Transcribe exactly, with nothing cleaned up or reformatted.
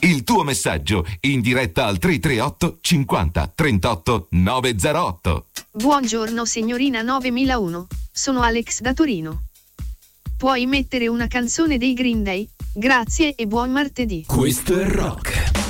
Il tuo messaggio in diretta al tre tre otto cinquanta trentotto novecentootto. Buongiorno signorina novemilauno, sono Alex da Torino. Puoi mettere una canzone dei Green Day? Grazie e buon martedì. Questo è rock.